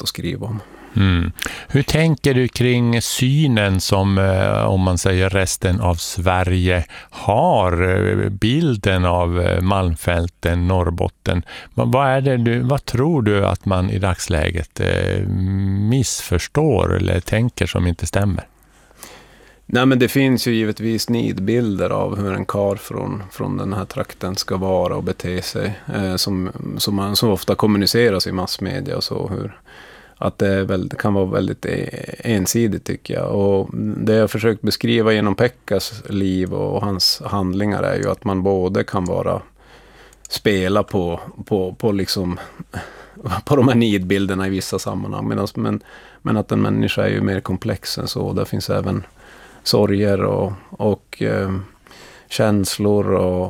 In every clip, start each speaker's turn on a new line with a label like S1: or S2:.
S1: att skriva om.
S2: Mm. Hur tänker du kring synen som, om man säger resten av Sverige har, bilden av Malmfälten, Norrbotten? Vad tror du att man i dagsläget missförstår eller tänker som inte stämmer?
S1: Nej, men det finns ju givetvis nidbilder av hur en karl från den här trakten ska vara och bete sig, som ofta kommuniceras i massmedia och så, att det kan vara väldigt ensidigt tycker jag. Och det jag försökt beskriva genom Pekkas liv och hans handlingar är ju att man både kan spela på liksom på de här nidbilderna i vissa sammanhang, men att en människa är ju mer komplex än så. Där finns även sorger och känslor och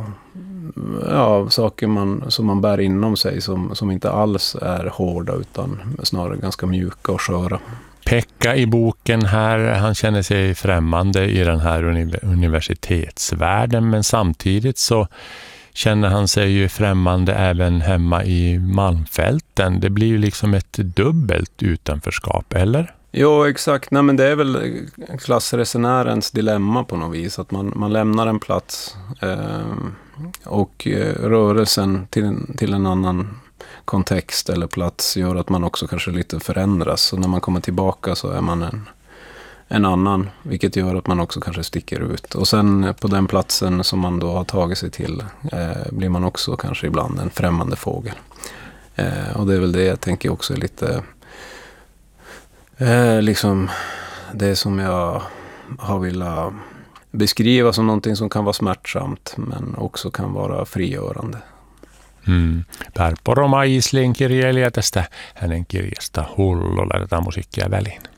S1: saker som man bär inom sig som inte alls är hårda utan snarare ganska mjuka och sköra.
S2: Pekka i boken här, han känner sig främmande i den här universitetsvärlden, men samtidigt så känner han sig ju främmande även hemma i Malmfälten. Det blir ju liksom ett dubbelt utanförskap, eller?
S1: Jo, exakt. Nej, men det är väl klassresenärens dilemma på något vis. Att man lämnar en plats och rörelsen till en annan kontext eller plats gör att man också kanske lite förändras. Så när man kommer tillbaka så är man en annan, vilket gör att man också kanske sticker ut. Och sen på den platsen som man då har tagit sig till blir man också kanske ibland en främmande fågel. Och det är väl det jag tänker också är lite... liksom det som jag har velat beskriva som någonting som kan vara smärtsamt men också kan vara frigörande.
S2: Per Poromaa Isliin kirjailija tästä hänen kirjasta Hullu. Laitetaan musiikkia väliin.